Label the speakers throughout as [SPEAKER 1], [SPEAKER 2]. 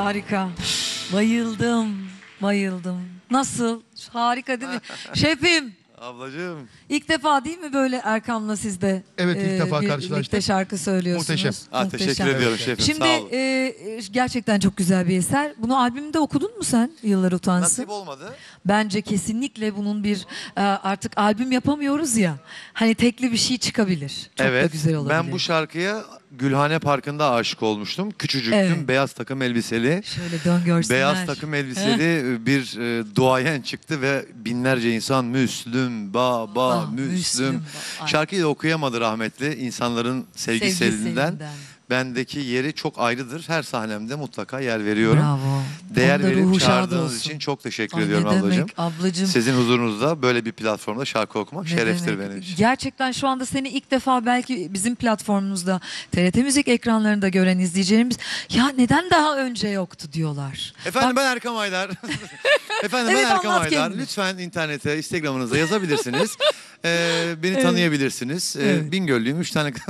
[SPEAKER 1] Harika. Bayıldım. Bayıldım. Nasıl? Harika değil mi? Şefim.
[SPEAKER 2] Ablacığım.
[SPEAKER 1] İlk defa değil mi böyle Erkam'la siz de
[SPEAKER 3] Evet, ilk defa karşılaştık.
[SPEAKER 1] birlikte şarkı söylüyorsunuz?
[SPEAKER 3] Muhteşem.
[SPEAKER 2] Teşekkür ediyorum şefim.
[SPEAKER 1] Şimdi
[SPEAKER 2] Sağ olun.
[SPEAKER 1] gerçekten çok güzel bir eser. Bunu albümde okudun mu sen? Yıllar Utansın.
[SPEAKER 2] Nasip olmadı.
[SPEAKER 1] Bence kesinlikle bunun bir artık albüm yapamıyoruz ya. Hani tekli bir şey çıkabilir. Çok da güzel olabilir.
[SPEAKER 2] Ben bu şarkıya Gülhane Parkı'nda aşık olmuştum. Küçücüktüm.
[SPEAKER 1] Evet.
[SPEAKER 2] Beyaz takım elbiseli.
[SPEAKER 1] Şöyle dön görsünler.
[SPEAKER 2] Beyaz takım elbiseli bir duayen çıktı ve binlerce insan Müslüm Baba, Müslüm.
[SPEAKER 1] Ay.
[SPEAKER 2] Şarkıyı da okuyamadı rahmetli. İnsanların sevgisinden. Bendeki yeri çok ayrıdır. Her sahnemde mutlaka yer veriyorum.
[SPEAKER 1] Bravo.
[SPEAKER 2] Değer
[SPEAKER 1] Onda
[SPEAKER 2] verip
[SPEAKER 1] ruhu şad
[SPEAKER 2] çağırdığınız
[SPEAKER 1] olsun.
[SPEAKER 2] için çok teşekkür
[SPEAKER 1] Ay,
[SPEAKER 2] ediyorum
[SPEAKER 1] ne demek
[SPEAKER 2] ablacığım.
[SPEAKER 1] ablacığım.
[SPEAKER 2] Sizin huzurunuzda böyle bir platformda şarkı okumak
[SPEAKER 1] Ne
[SPEAKER 2] şereftir
[SPEAKER 1] demek?
[SPEAKER 2] benim için.
[SPEAKER 1] Gerçekten şu anda seni ilk defa belki bizim platformumuzda TRT Müzik ekranlarında gören izleyicilerimiz ya neden daha önce yoktu diyorlar.
[SPEAKER 2] Efendim ben Erkam Aydar. Efendim
[SPEAKER 1] Evet,
[SPEAKER 2] ben Erkam
[SPEAKER 1] anlat
[SPEAKER 2] Aydar.
[SPEAKER 1] kendini.
[SPEAKER 2] Lütfen internete, Instagram'ınıza yazabilirsiniz. Beni tanıyabilirsiniz.
[SPEAKER 1] Evet.
[SPEAKER 2] Bingöllüyüm. 3 tane...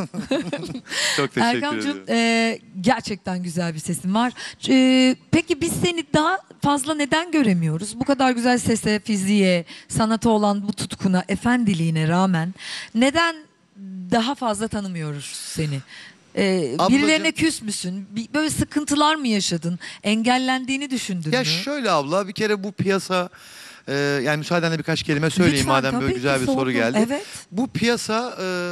[SPEAKER 2] Çok teşekkür
[SPEAKER 1] Erkam'cığım
[SPEAKER 2] ediyorum.
[SPEAKER 1] gerçekten güzel bir sesin var. Peki biz seni daha fazla neden göremiyoruz? Bu kadar güzel sese, fiziğe, sanata olan bu tutkuna, efendiliğine rağmen neden daha fazla tanımıyoruz seni? Birilerine küs müsün? Böyle sıkıntılar mı yaşadın? Engellendiğini düşündün
[SPEAKER 2] Ya
[SPEAKER 1] mü?
[SPEAKER 2] şöyle abla bir kere bu piyasa... yani müsaadenle birkaç kelime söyleyeyim
[SPEAKER 1] Lütfen,
[SPEAKER 2] madem böyle
[SPEAKER 1] tabii
[SPEAKER 2] güzel
[SPEAKER 1] ki,
[SPEAKER 2] bir soru
[SPEAKER 1] sordum.
[SPEAKER 2] geldi.
[SPEAKER 1] Evet.
[SPEAKER 2] Bu piyasa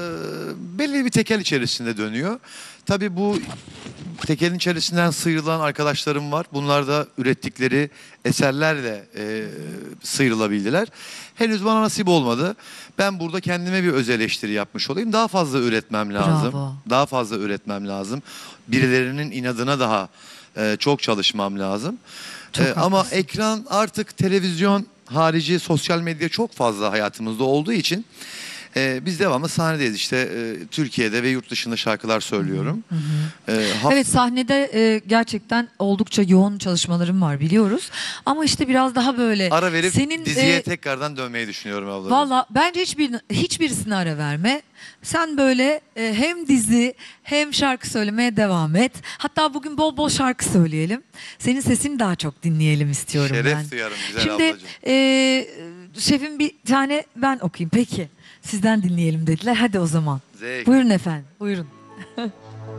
[SPEAKER 2] belli bir tekel içerisinde dönüyor. Tabii bu tekelin içerisinden sıyrılan arkadaşlarım var. Bunlar da ürettikleri eserlerle sıyrılabildiler. Henüz bana nasip olmadı. Ben burada kendime bir öz eleştiri yapmış olayım. Daha fazla üretmem lazım.
[SPEAKER 1] Bravo.
[SPEAKER 2] Daha fazla üretmem lazım. Birilerinin inadına daha çok çalışmam lazım.
[SPEAKER 1] Çok
[SPEAKER 2] Ama
[SPEAKER 1] haklısın.
[SPEAKER 2] ekran artık televizyon harici sosyal medya çok fazla hayatımızda olduğu için biz devamlı sahnedeyiz işte Türkiye'de ve yurt dışında şarkılar söylüyorum.
[SPEAKER 1] Evet, sahnede gerçekten oldukça yoğun çalışmalarım var biliyoruz. Ama işte biraz daha böyle
[SPEAKER 2] Ara verip
[SPEAKER 1] senin
[SPEAKER 2] diziye tekrardan dönmeyi düşünüyorum abla.
[SPEAKER 1] valla bence hiçbirisine ara verme. Sen böyle hem dizi hem şarkı söylemeye devam et. Hatta bugün bol bol şarkı söyleyelim. Senin sesini daha çok dinleyelim istiyorum
[SPEAKER 2] Şeref
[SPEAKER 1] ben.
[SPEAKER 2] duyarım güzel
[SPEAKER 1] Şimdi
[SPEAKER 2] ablacığım.
[SPEAKER 1] şefim bir tane ben okuyayım. Peki sizden dinleyelim dediler. Hadi o zaman.
[SPEAKER 2] Zevk.
[SPEAKER 1] Buyurun efendim. Buyurun.